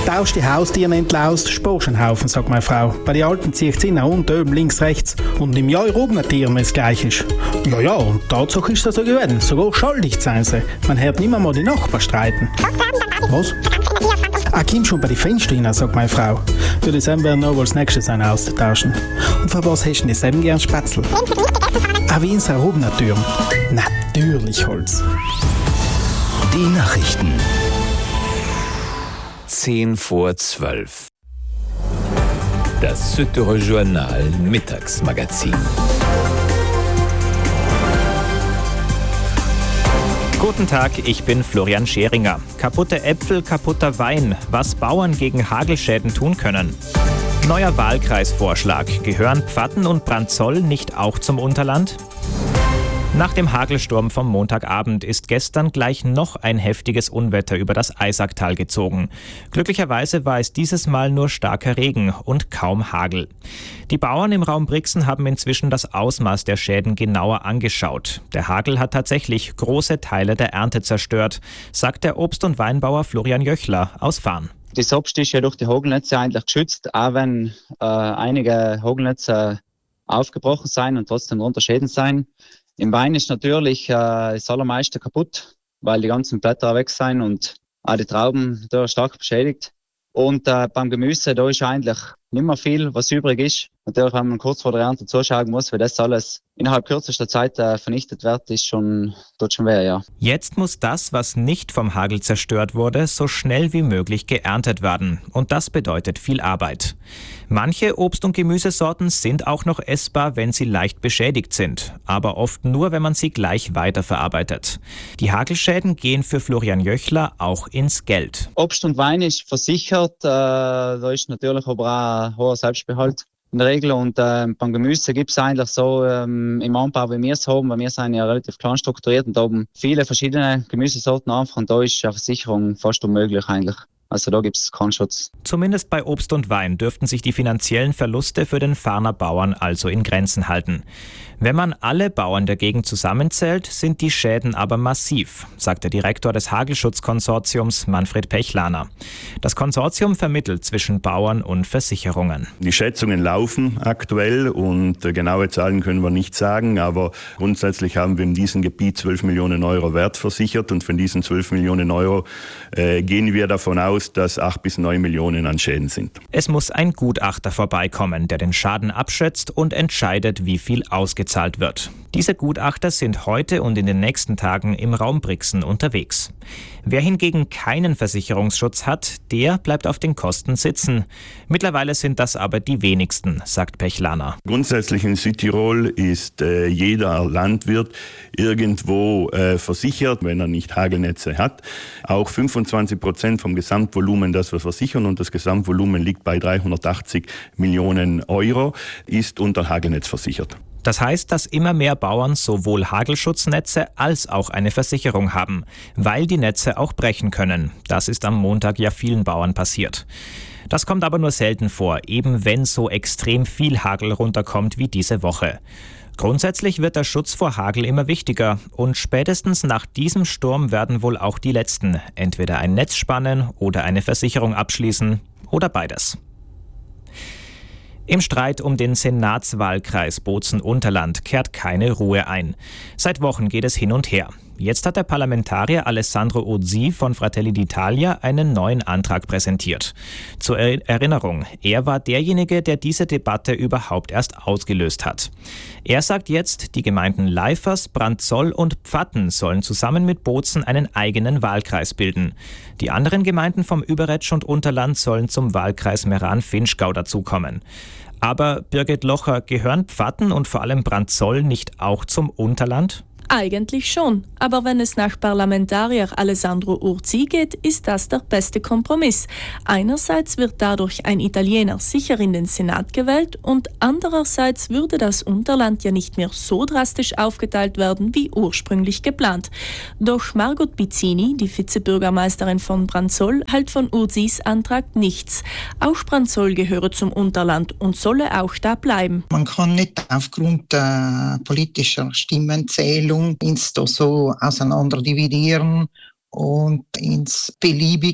Tausch die Haustiere entlaust, sparst einen Haufen, sagt meine Frau. Bei den Alten zieht sie nach unten, oben, links, rechts. Und im Jahr oben Tieren, wenn es gleich ist. Ja, und Tatsache ist das so gewesen. Sogar schuldig sein sie. Man hört nicht mal die Nachbarn streiten. Was? Komm schon bei den Fenstern rein, sagt meine Frau. Für das werden wir noch als nächstes einen austauschen. Und für was hast du denn selben gern Spätzle? Wie in seiner Hubnatür. Natürlich Holz. Die Nachrichten. 10:10. Das Süddeutsche Journal Mittagsmagazin. Guten Tag, ich bin Florian Scheringer. Kaputte Äpfel, kaputter Wein. Was Bauern gegen Hagelschäden tun können. Neuer Wahlkreisvorschlag. Gehören Pfatten und Brandzol nicht auch zum Unterland? Nach dem Hagelsturm vom Montagabend ist gestern gleich noch ein heftiges Unwetter über das Eisacktal gezogen. Glücklicherweise war es dieses Mal nur starker Regen und kaum Hagel. Die Bauern im Raum Brixen haben inzwischen das Ausmaß der Schäden genauer angeschaut. Der Hagel hat tatsächlich große Teile der Ernte zerstört, sagt der Obst- und Weinbauer Florian Jöchler aus Farn. Das Obst ist ja durch die Hagelnetze eigentlich geschützt, auch wenn einige Hagelnetze aufgebrochen sein und trotzdem darunter Schäden sein. Im Wein ist natürlich das allermeiste kaputt, weil die ganzen Blätter weg sind und auch die Trauben da stark beschädigt. Und beim Gemüse, da ist eigentlich nicht mehr viel, was übrig ist. Natürlich, wenn man kurz vor der Ernte zuschauen muss, weil das alles innerhalb kürzester Zeit vernichtet wird, tut schon weh, ja. Jetzt muss das, was nicht vom Hagel zerstört wurde, so schnell wie möglich geerntet werden. Und das bedeutet viel Arbeit. Manche Obst- und Gemüsesorten sind auch noch essbar, wenn sie leicht beschädigt sind. Aber oft nur, wenn man sie gleich weiterverarbeitet. Die Hagelschäden gehen für Florian Jöchler auch ins Geld. Obst und Wein ist versichert. Da ist natürlich aber auch ein hoher Selbstbehalt in der Regel. Und beim Gemüse gibt es eigentlich so im Anbau, wie wir es haben, weil wir sind ja relativ klein strukturiert und haben viele verschiedene Gemüsesorten einfach. Und da ist eine Versicherung fast unmöglich eigentlich. Also da gibt es keinen Schutz. Zumindest bei Obst und Wein dürften sich die finanziellen Verluste für den Farner Bauern also in Grenzen halten. Wenn man alle Bauern der Gegend zusammenzählt, sind die Schäden aber massiv, sagt der Direktor des Hagelschutzkonsortiums Manfred Pechlaner. Das Konsortium vermittelt zwischen Bauern und Versicherungen. Die Schätzungen laufen aktuell und genaue Zahlen können wir nicht sagen, aber grundsätzlich haben wir in diesem Gebiet 12 Millionen Euro Wert versichert und von diesen 12 Millionen Euro gehen wir davon aus, dass 8 bis 9 Millionen an Schäden sind. Es muss ein Gutachter vorbeikommen, der den Schaden abschätzt und entscheidet, wie viel ausgezahlt wird. Diese Gutachter sind heute und in den nächsten Tagen im Raum Brixen unterwegs. Wer hingegen keinen Versicherungsschutz hat, der bleibt auf den Kosten sitzen. Mittlerweile sind das aber die wenigsten, sagt Pechlaner. Grundsätzlich in Südtirol ist jeder Landwirt irgendwo versichert, wenn er nicht Hagelnetze hat. Auch 25% vom Gesamtvolumen, das wir versichern, und das Gesamtvolumen liegt bei 380 Millionen Euro, ist unter Hagelnetz versichert. Das heißt, dass immer mehr Bauern sowohl Hagelschutznetze als auch eine Versicherung haben, weil die Netze auch brechen können. Das ist am Montag ja vielen Bauern passiert. Das kommt aber nur selten vor, eben wenn so extrem viel Hagel runterkommt wie diese Woche. Grundsätzlich wird der Schutz vor Hagel immer wichtiger und spätestens nach diesem Sturm werden wohl auch die Letzten entweder ein Netz spannen oder eine Versicherung abschließen oder beides. Im Streit um den Senatswahlkreis Bozen-Unterland kehrt keine Ruhe ein. Seit Wochen geht es hin und her. Jetzt hat der Parlamentarier Alessandro Urzi von Fratelli d'Italia einen neuen Antrag präsentiert. Zur Erinnerung, er war derjenige, der diese Debatte überhaupt erst ausgelöst hat. Er sagt jetzt, die Gemeinden Leifers, Brandzol und Pfatten sollen zusammen mit Bozen einen eigenen Wahlkreis bilden. Die anderen Gemeinden vom Überetsch und Unterland sollen zum Wahlkreis Meran-Vinschgau dazukommen. Aber Birgit Locher, gehören Pfatten und vor allem Brandzol nicht auch zum Unterland? Eigentlich schon, aber wenn es nach Parlamentarier Alessandro Urzi geht, ist das der beste Kompromiss. Einerseits wird dadurch ein Italiener sicher in den Senat gewählt und andererseits würde das Unterland ja nicht mehr so drastisch aufgeteilt werden wie ursprünglich geplant. Doch Margot Pizzini, die Vizebürgermeisterin von Brandzol, hält von Urzis Antrag nichts. Auch Brandzol gehöre zum Unterland und solle auch da bleiben. Man kann nicht aufgrund politischer Stimmenzählung ins so auseinander dividieren und ins beliebig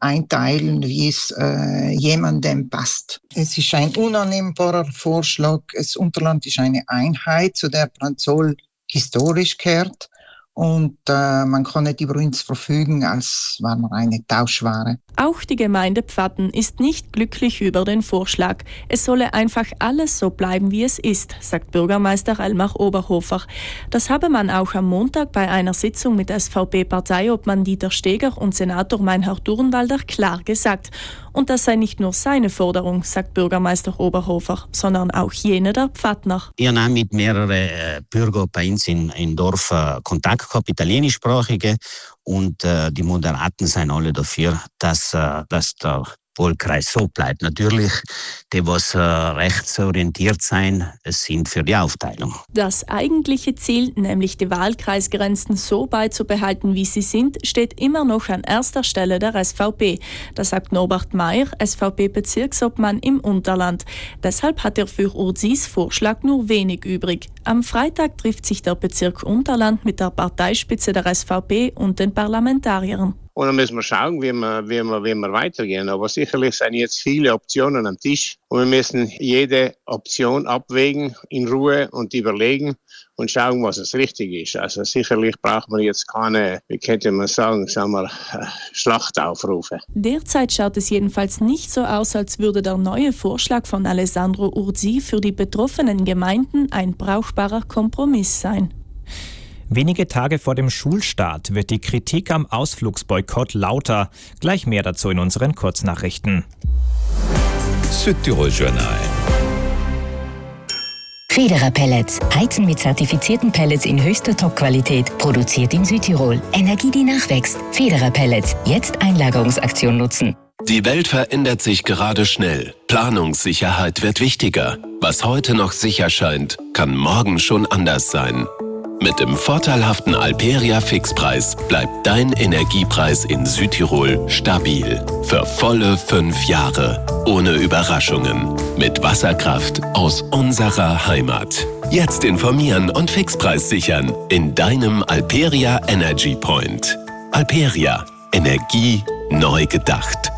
einteilen, wie es jemandem passt. Es ist ein unannehmbarer Vorschlag. Das Unterland ist eine Einheit, zu der Brandzol historisch gehört. Und man kann nicht über uns verfügen, als wenn wir eine Tauschware. Auch die Gemeinde Pfatten ist nicht glücklich über den Vorschlag. Es solle einfach alles so bleiben, wie es ist, sagt Bürgermeister Elmar Oberhofer. Das habe man auch am Montag bei einer Sitzung mit SVP-Parteiobmann Dieter Steger und Senator Meinhard Durnwalder klar gesagt. Und das sei nicht nur seine Forderung, sagt Bürgermeister Oberhofer, sondern auch jene der Pfattner. Ich habe mit mehreren Bürgern bei uns im Dorf Kontakt gehabt, italienischsprachige, und die Moderaten sind alle dafür, dass der Wahlkreis so bleibt. Natürlich, die, was rechtsorientiert sein, sind für die Aufteilung. Das eigentliche Ziel, nämlich die Wahlkreisgrenzen so beizubehalten, wie sie sind, steht immer noch an erster Stelle der SVP. Das sagt Norbert Meyer, SVP-Bezirksobmann im Unterland. Deshalb hat er für Urzis Vorschlag nur wenig übrig. Am Freitag trifft sich der Bezirk Unterland mit der Parteispitze der SVP und den Parlamentariern. Und dann müssen wir schauen, wie wir weitergehen. Aber sicherlich sind jetzt viele Optionen am Tisch. Und wir müssen jede Option abwägen, in Ruhe und überlegen und schauen, was es richtig ist. Also sicherlich braucht man jetzt keine, wie könnte man sagen, Schlachtaufrufe. Derzeit schaut es jedenfalls nicht so aus, als würde der neue Vorschlag von Alessandro Urzi für die betroffenen Gemeinden ein brauchbarer Kompromiss sein. Wenige Tage vor dem Schulstart wird die Kritik am Ausflugsboykott lauter. Gleich mehr dazu in unseren Kurznachrichten. Südtirol Journal. Federer Pellets. Heizen mit zertifizierten Pellets in höchster Top-Qualität. Produziert in Südtirol. Energie, die nachwächst. Federer Pellets. Jetzt Einlagerungsaktion nutzen. Die Welt verändert sich gerade schnell. Planungssicherheit wird wichtiger. Was heute noch sicher scheint, kann morgen schon anders sein. Mit dem vorteilhaften Alperia Fixpreis bleibt dein Energiepreis in Südtirol stabil. Für volle 5 Jahre. Ohne Überraschungen. Mit Wasserkraft aus unserer Heimat. Jetzt informieren und Fixpreis sichern in deinem Alperia Energy Point. Alperia. Energie neu gedacht.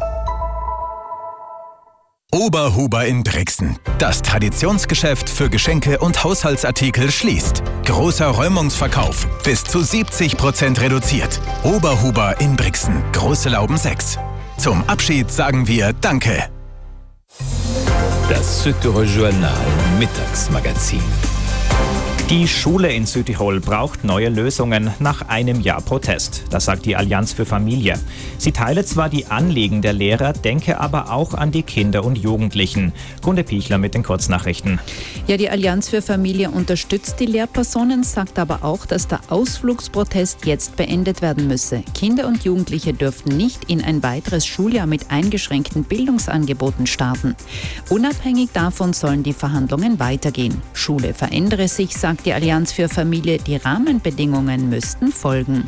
Oberhuber in Brixen. Das Traditionsgeschäft für Geschenke und Haushaltsartikel schließt. Großer Räumungsverkauf. Bis zu 70% reduziert. Oberhuber in Brixen. Große Lauben 6. Zum Abschied sagen wir Danke. Das Südtirol Journal Mittagsmagazin. Die Schule in Südtirol braucht neue Lösungen nach einem Jahr Protest. Das sagt die Allianz für Familie. Sie teile zwar die Anliegen der Lehrer, denke aber auch an die Kinder und Jugendlichen. Gunde Pichler mit den Kurznachrichten. Ja, die Allianz für Familie unterstützt die Lehrpersonen, sagt aber auch, dass der Ausflugsprotest jetzt beendet werden müsse. Kinder und Jugendliche dürften nicht in ein weiteres Schuljahr mit eingeschränkten Bildungsangeboten starten. Unabhängig davon sollen die Verhandlungen weitergehen. Schule verändere sich, sagt die Allianz für Familie, die Rahmenbedingungen müssten folgen.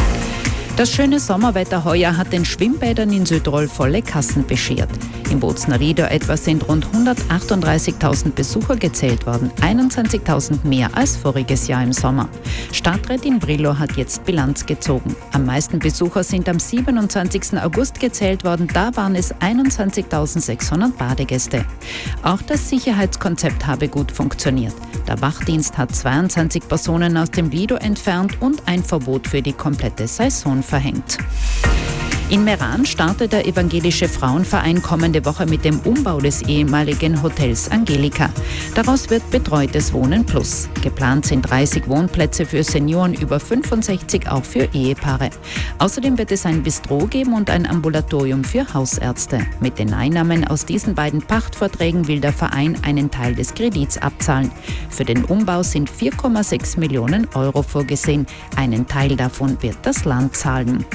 Das schöne Sommerwetter heuer hat den Schwimmbädern in Südtirol volle Kassen beschert. Im Bozner Rieder etwa sind rund 138.000 Besucher gezählt worden, 21.000 mehr als voriges Jahr im Sommer. Stadträtin Brillo hat jetzt Bilanz gezogen. Am meisten Besucher sind am 27. August gezählt worden, da waren es 21.600 Badegäste. Auch das Sicherheitskonzept habe gut funktioniert. Der Wachdienst hat 22 Personen aus dem Lido entfernt und ein Verbot für die komplette Saison verhängt. In Meran startet der evangelische Frauenverein kommende Woche mit dem Umbau des ehemaligen Hotels Angelika. Daraus wird betreutes Wohnen plus. Geplant sind 30 Wohnplätze für Senioren über 65, auch für Ehepaare. Außerdem wird es ein Bistro geben und ein Ambulatorium für Hausärzte. Mit den Einnahmen aus diesen beiden Pachtverträgen will der Verein einen Teil des Kredits abzahlen. Für den Umbau sind 4,6 Millionen Euro vorgesehen. Einen Teil davon wird das Land zahlen.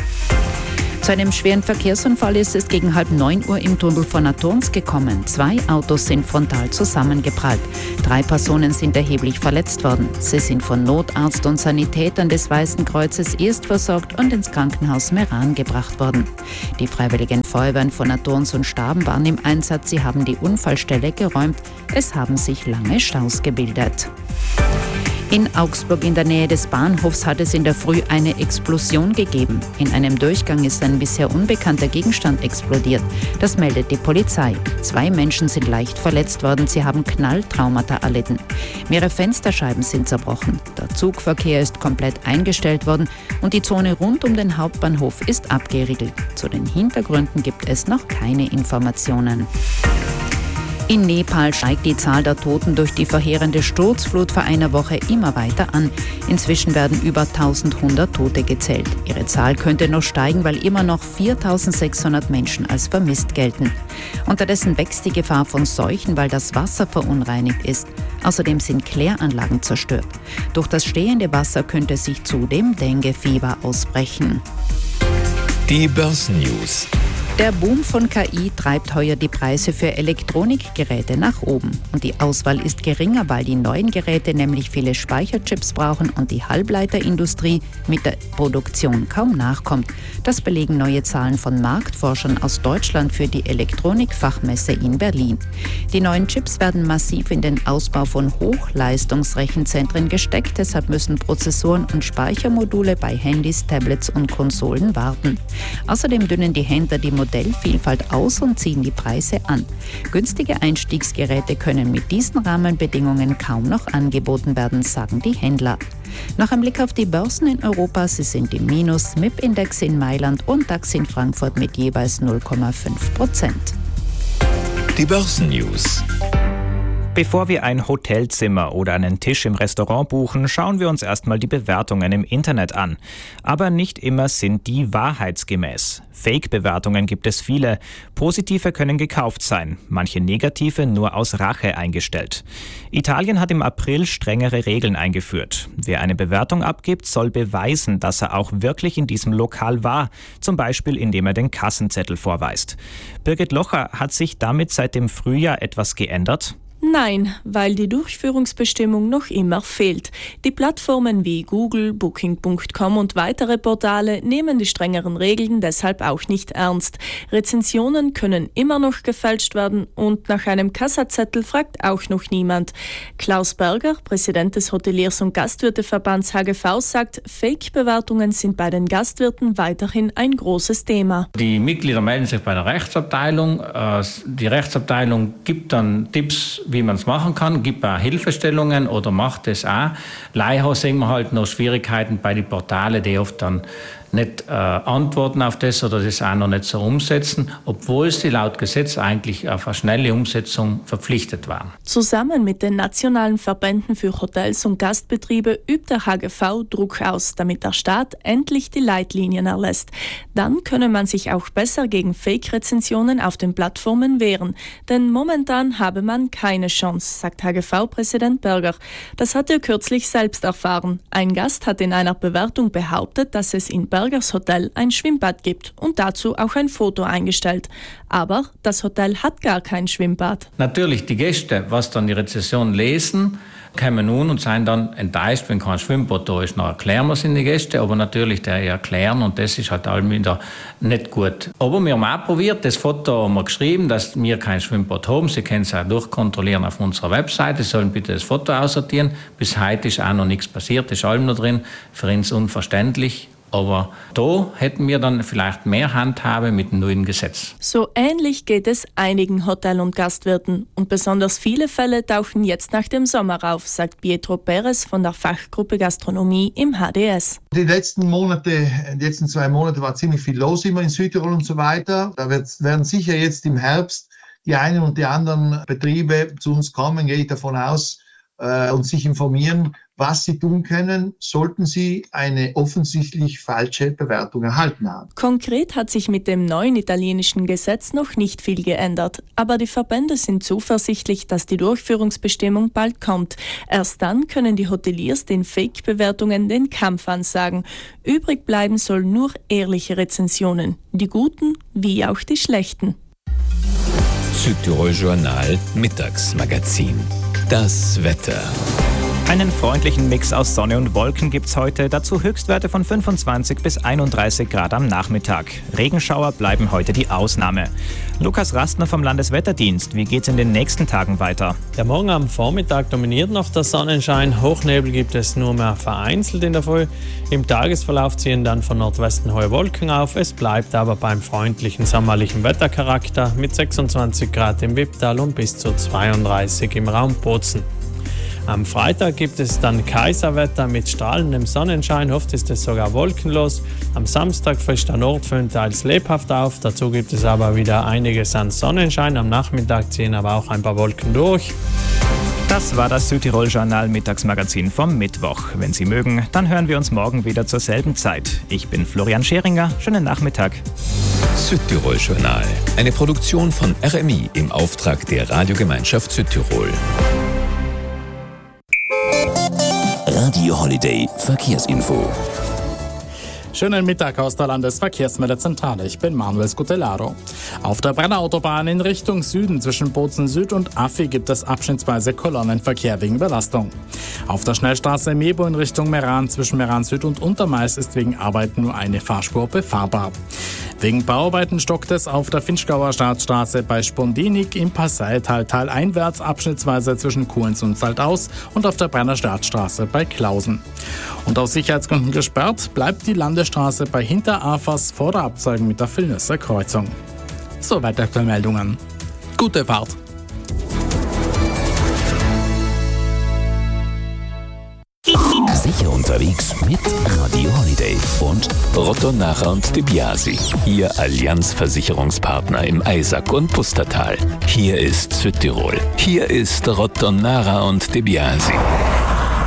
Zu einem schweren Verkehrsunfall ist es gegen 8:30 Uhr im Tunnel von Aturns gekommen. 2 Autos sind frontal zusammengeprallt. 3 Personen sind erheblich verletzt worden. Sie sind von Notarzt und Sanitätern des Weißen Kreuzes erstversorgt und ins Krankenhaus Meran gebracht worden. Die Freiwilligen Feuerwehren von Aturns und Staben waren im Einsatz. Sie haben die Unfallstelle geräumt. Es haben sich lange Staus gebildet. In Augsburg in der Nähe des Bahnhofs hat es in der Früh eine Explosion gegeben. In einem Durchgang ist ein bisher unbekannter Gegenstand explodiert. Das meldet die Polizei. 2 Menschen sind leicht verletzt worden. Sie haben Knalltraumata erlitten. Mehrere Fensterscheiben sind zerbrochen. Der Zugverkehr ist komplett eingestellt worden und die Zone rund um den Hauptbahnhof ist abgeriegelt. Zu den Hintergründen gibt es noch keine Informationen. In Nepal steigt die Zahl der Toten durch die verheerende Sturzflut vor einer Woche immer weiter an. Inzwischen werden über 1100 Tote gezählt. Ihre Zahl könnte noch steigen, weil immer noch 4600 Menschen als vermisst gelten. Unterdessen wächst die Gefahr von Seuchen, weil das Wasser verunreinigt ist. Außerdem sind Kläranlagen zerstört. Durch das stehende Wasser könnte sich zudem Denguefieber ausbrechen. Die Börsennews. Der Boom von KI treibt heuer die Preise für Elektronikgeräte nach oben. Und die Auswahl ist geringer, weil die neuen Geräte nämlich viele Speicherchips brauchen und die Halbleiterindustrie mit der Produktion kaum nachkommt. Das belegen neue Zahlen von Marktforschern aus Deutschland für die Elektronikfachmesse in Berlin. Die neuen Chips werden massiv in den Ausbau von Hochleistungsrechenzentren gesteckt. Deshalb müssen Prozessoren und Speichermodule bei Handys, Tablets und Konsolen warten. Außerdem dünnen die Händler die Modellvielfalt aus und ziehen die Preise an. Günstige Einstiegsgeräte können mit diesen Rahmenbedingungen kaum noch angeboten werden, sagen die Händler. Noch ein Blick auf die Börsen in Europa. Sie sind im Minus, MIP-Index in Mailand und DAX in Frankfurt mit jeweils 0,5%. Die Börsennews. Bevor wir ein Hotelzimmer oder einen Tisch im Restaurant buchen, schauen wir uns erstmal die Bewertungen im Internet an. Aber nicht immer sind die wahrheitsgemäß. Fake-Bewertungen gibt es viele. Positive können gekauft sein, manche negative nur aus Rache eingestellt. Italien hat im April strengere Regeln eingeführt. Wer eine Bewertung abgibt, soll beweisen, dass er auch wirklich in diesem Lokal war, zum Beispiel indem er den Kassenzettel vorweist. Birgit Locher, hat sich damit seit dem Frühjahr etwas geändert? Nein, weil die Durchführungsbestimmung noch immer fehlt. Die Plattformen wie Google, Booking.com und weitere Portale nehmen die strengeren Regeln deshalb auch nicht ernst. Rezensionen können immer noch gefälscht werden und nach einem Kassazettel fragt auch noch niemand. Klaus Berger, Präsident des Hoteliers- und Gastwirteverbands HGV, sagt, Fake-Bewertungen sind bei den Gastwirten weiterhin ein großes Thema. Die Mitglieder melden sich bei der Rechtsabteilung. Die Rechtsabteilung gibt dann Tipps, wie man es machen kann, gibt auch Hilfestellungen oder macht es auch. Leider sehen wir halt noch Schwierigkeiten bei den Portalen, die oft dann nicht antworten auf das oder das auch noch nicht so umsetzen, obwohl sie laut Gesetz eigentlich auf eine schnelle Umsetzung verpflichtet waren. Zusammen mit den nationalen Verbänden für Hotels und Gastbetriebe übt der HGV Druck aus, damit der Staat endlich die Leitlinien erlässt. Dann könne man sich auch besser gegen Fake-Rezensionen auf den Plattformen wehren. Denn momentan habe man keine Chance, sagt HGV-Präsident Berger. Das hat er kürzlich selbst erfahren. Ein Gast hat in einer Bewertung behauptet, dass es in Bergers Hotel ein Schwimmbad gibt und dazu auch ein Foto eingestellt. Aber das Hotel hat gar kein Schwimmbad. Natürlich, die Gäste, was dann die Rezension lesen, kommen nun und sind dann enttäuscht, wenn kein Schwimmbad da ist. Dann erklären wir es in die Gäste, aber natürlich der erklären und das ist halt allem wieder nicht gut. Aber wir haben auch probiert, das Foto haben wir geschrieben, dass wir kein Schwimmbad haben. Sie können es auch durchkontrollieren auf unserer Webseite. Sie sollen bitte das Foto aussortieren. Bis heute ist auch noch nichts passiert, ist allem noch drin. Für uns unverständlich. Aber da hätten wir dann vielleicht mehr Handhabe mit dem neuen Gesetz. So ähnlich geht es einigen Hotel- und Gastwirten. Und besonders viele Fälle tauchen jetzt nach dem Sommer auf, sagt Pietro Perez von der Fachgruppe Gastronomie im HDS. Die letzten 2 Monate war ziemlich viel los immer in Südtirol und so weiter. Da werden sicher jetzt im Herbst die einen und die anderen Betriebe zu uns kommen, gehe ich davon aus, und sich informieren, was sie tun können, sollten sie eine offensichtlich falsche Bewertung erhalten haben. Konkret hat sich mit dem neuen italienischen Gesetz noch nicht viel geändert, aber die Verbände sind zuversichtlich, dass die Durchführungsbestimmung bald kommt. Erst dann können die Hoteliers den Fake-Bewertungen den Kampf ansagen. Übrig bleiben sollen nur ehrliche Rezensionen, die guten wie auch die schlechten. Südtirol Journal Mittagsmagazin. Das Wetter. Einen freundlichen Mix aus Sonne und Wolken gibt's heute, dazu Höchstwerte von 25 bis 31 Grad am Nachmittag. Regenschauer bleiben heute die Ausnahme. Lukas Rastner vom Landeswetterdienst, wie geht's in den nächsten Tagen weiter? Der Morgen am Vormittag dominiert noch der Sonnenschein, Hochnebel gibt es nur mehr vereinzelt in der Früh. Im Tagesverlauf ziehen dann von Nordwesten hohe Wolken auf, es bleibt aber beim freundlichen sommerlichen Wettercharakter mit 26 Grad im Wipptal und bis zu 32 im Raum Bozen. Am Freitag gibt es dann Kaiserwetter mit strahlendem Sonnenschein, oft ist es sogar wolkenlos. Am Samstag frischt der Nordföhn teils lebhaft auf, dazu gibt es aber wieder einiges an Sonnenschein. Am Nachmittag ziehen aber auch ein paar Wolken durch. Das war das Südtirol-Journal Mittagsmagazin vom Mittwoch. Wenn Sie mögen, dann hören wir uns morgen wieder zur selben Zeit. Ich bin Florian Scheringer, schönen Nachmittag. Südtirol-Journal, eine Produktion von RMI im Auftrag der Radiogemeinschaft Südtirol. Radio Holiday Verkehrsinfo. Schönen Mittag aus der Landesverkehrsmeldezentrale. Ich bin Manuel Scutellaro. Auf der Brennerautobahn in Richtung Süden zwischen Bozen Süd und Affi gibt es abschnittsweise Kolonnenverkehr wegen Belastung. Auf der Schnellstraße Mebo in Richtung Meran zwischen Meran Süd und Untermais ist wegen Arbeiten nur eine Fahrspur befahrbar. Wegen Bauarbeiten stockt es auf der Finchgauer Staatsstraße bei Spondinik im Passaital taleinwärts abschnittsweise zwischen Kuhens und Saldaus und auf der Brenner Staatsstraße bei Klausen. Und aus Sicherheitsgründen gesperrt bleibt die Landesstraße bei Hinterafers vor der Abzweigung mit der Villnösser Kreuzung. Soweit aktuelle Meldungen. Gute Fahrt! Sicher unterwegs mit Radio Holiday und Rotto Nacher und De Biasi, Ihr Allianz-Versicherungspartner im Eisack und Pustertal. Hier ist Südtirol. Hier ist Rotto Nacher und De Biasi.